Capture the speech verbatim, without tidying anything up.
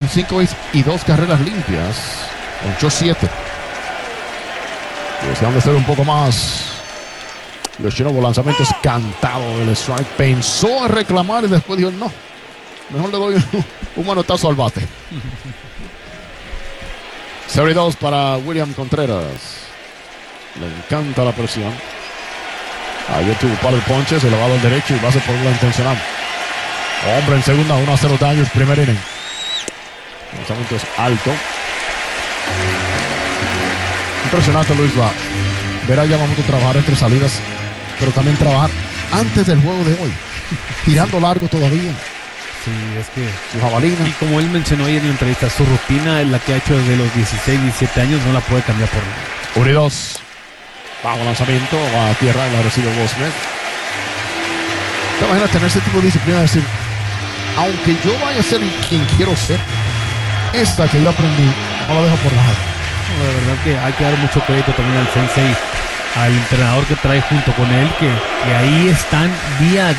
cinco y dos carreras limpias. ocho siete. Deseando hacer un poco más. Yoshinobu, lanzamiento es cantado del strike. Pensó a reclamar y después dijo no. Mejor le doy un, un manotazo al bate. cero y dos para William Contreras. Le encanta la presión. Ayer tuvo un par de ponches, elevado al derecho y base por la intencional. Hombre en segunda, uno a cero daños, primer inning. El lanzamiento es alto. Impresionante, Luis, va. Ver a Yamamoto trabajar entre salidas, pero también trabajar antes del juego de hoy. Tirando largo todavía. Sí, es que su jabalina. Y como él mencionó ayer en la entrevista, su rutina, la que ha hecho desde los dieciséis, diecisiete años, no la puede cambiar por nada. uno y dos. Bajo lanzamiento, va a tierra y la recibe Will Smith. ¿Te imaginas tener ese tipo de disciplina de decir, aunque yo vaya a ser quien quiero ser, esta que yo aprendí, no la dejo por nada? No, la verdad que hay que dar mucho crédito también al sensei, al entrenador que trae junto con él, que, que ahí están día a día.